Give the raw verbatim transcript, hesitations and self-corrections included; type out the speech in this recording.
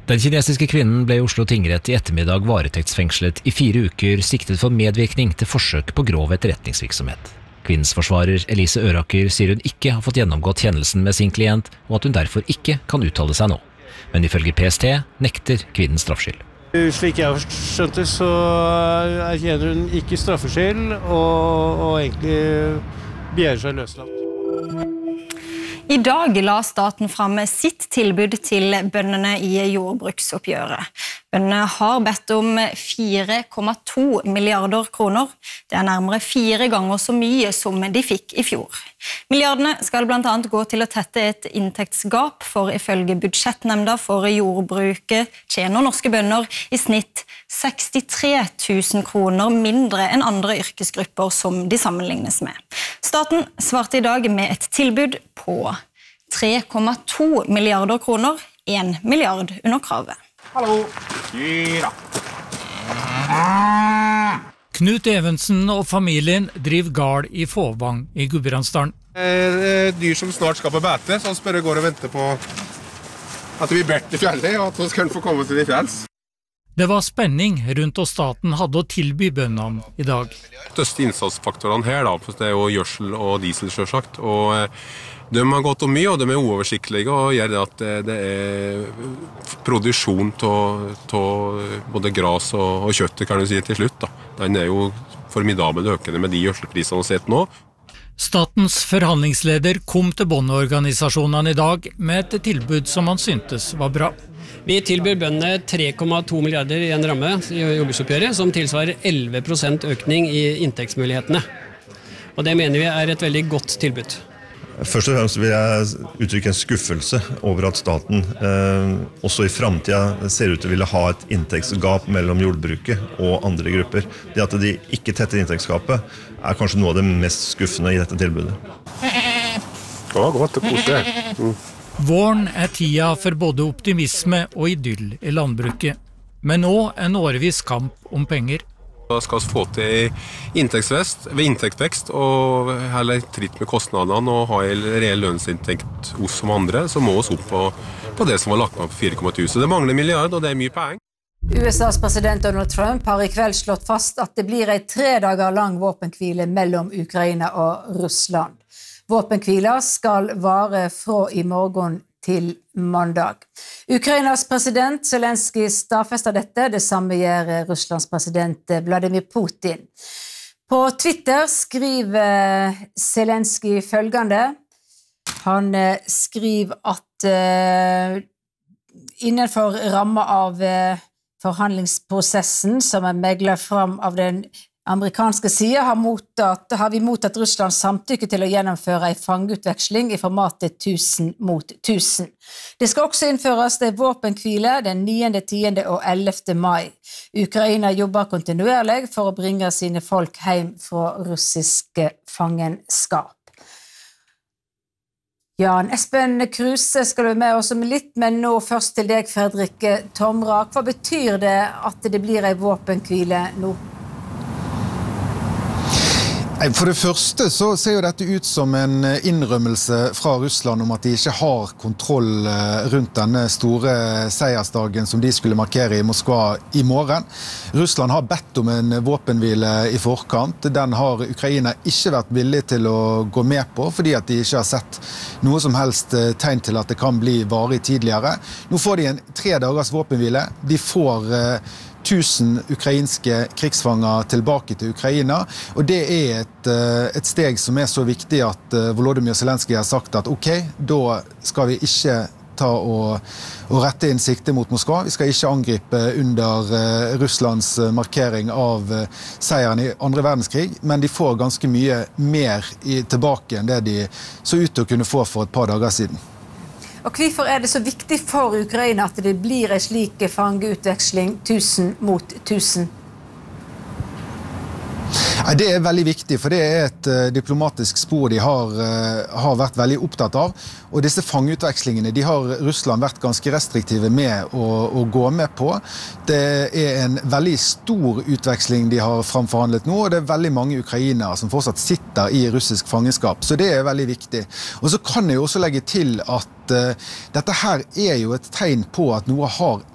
Den kinesiske kvinnen ble i Oslo tingrett i ettermiddag varetektsfengslet i fire uker siktet for medvirkning til forsøk på grov etterretningsvirksomhet. Kvinnens forsvarer Elise Øraker sier hun ikke har fått gjennomgått kjennelsen med sin klient, og at hun derfor ikke kan uttale seg nå. Men ifølge P S T nekter kvinnen straffskyld. Slik jeg har skjønt det, så erkjenner hun ikke straffskyld, og, og egentlig begjærer seg løslatt. I dag la staten fram sitt tilbud til bøndene i jordbruksoppgjøret. Bøndene har bedt om fire komma to milliarder kroner. Det er nærmere fire ganger så mye som de fikk i fjor. Milliardene skal blant annet gå til å tette et inntektsgap, for ifølge budsjettnemnda for jordbruket tjener norske bønder i snitt sekstitre tusen kroner mindre enn andre yrkesgrupper som de sammenlignes med. Staten svarte i dag med et tilbud på tre komma to milliarder kroner, en milliard under kravet. Hallo. Gyra. Knut Evensen og familien driver gard i Fåvang i Gudbrandsdalen. Eh, dyr som snart skal på bete, så han spør og går og venter på at det blir bedt i fjellet, og at han skal få komme til de fjells. Det var spenning rundt og staten hadde å tilby bøndene i dag. Største innsatsfaktorene her da, det er jo gjørsel og diesel selvsagt, og de har gått om mye, og de er uoversiktlige, og gjør det at det er produksjon av både gras og, og kjøtt, kan du si, til slutt. Da. Den er jo formidabelt økende med de gjørselprisene vi har sett nå. Statens forhandlingsleder kom til bondeorganisasjonene i dag med et tilbud som han syntes var bra. Vi tilbyr bøndene tre komma to milliarder i en ramme i jordbruksoppgjøret, som tilsvarer elleve prosent økning i inntektsmulighetene. Og det mener vi er et veldig godt tilbud. Først og fremst vil jeg uttrykke en skuffelse over at staten eh, også i fremtiden ser ut til å ville ha et inntektsgap mellom jordbruket og andre grupper. Det at de ikke tetter inntektsgapet er kanskje noe av det mest skuffende i dette tilbudet. Det var godt å kose. Mm. Våren er tida for både optimisme og idyll i landbruket, men nå en årevis kamp om penger. Da skal vi få til inntektsvekst, ved inntektsvekst og heller tritt med kostnadene og ha en reell lønnsinntekt hos som andre, så må vi opp på, på det som var lagt med på fire komma to. Så det mangler milliard, og det er mye penger. U S A's president Donald Trump har i kveld slått fast at det blir en tre dager lang våpenhvile mellom Ukraina og Russland. Våpenhvila skal vare fra i morgen til mandag. Ukrainas president Zelensky stadfester dette, det samme gjør Russlands president Vladimir Putin. På Twitter skriver Zelensky følgende. Han skriver at uh, innenfor ramma av uh, forhandlingsprosessen som er meglet fram av den amerikanske siden har, mottatt, har vi mottatt Russlands samtykke til å gjennomføre en fangeutveksling i formatet tusen mot tusen. Det skal også innføres det våpenhvile den niende, tiende og ellevte mai. Ukraina jobber kontinuerlig for å bringe sine folk hjem fra russiske fangenskap. Jan Espen Kruse skal du med oss om litt, men nå først til deg, Fredrik Tomrak. Hva betyr det at det blir en våpenhvile nå? For det første så ser jo dette ut som en innrømmelse fra Russland om at de ikke har kontroll rundt denne store seiersdagen som de skulle markere i Moskva i morgen. Russland har bedt om en våpenhvile i forkant. Den har Ukraina ikke vært villig til å gå med på, fordi at de ikke har sett noe som helst tegn til at det kan bli varig tidligere. Nå får de en tre dagers våpenhvile. De får tusen ukrainske krigsfanger tilbake til Ukraina, og det er et, et steg som er så viktig at Volodymyr Zelensky har sagt at ok, da skal vi ikke ta og, og rette inn sikte mot Moskva. Vi skal ikke angripe under uh, Russlands markering av uh, seieren i andre verdenskrig, men de får ganske mye mer i, tilbake enn det de så ut til å kunne få for et par dager siden. Og hvorfor er det så viktig for Ukraina at det blir en slik fangeutveksling tusen mot tusen? Det er veldig viktig, for det er et uh, diplomatisk spor de har, uh, har vært veldig opptatt av. Og disse fangeutvekslingene, de har Russland vært ganske restriktive med å, å gå med på. Det er en veldig stor utveksling de har framforhandlet nå, og det er veldig mange ukrainere som fortsatt sitter i russisk fangenskap. Så det er veldig viktig. Og så kan jeg også legge til at uh, dette her er jo et tegn på at noe har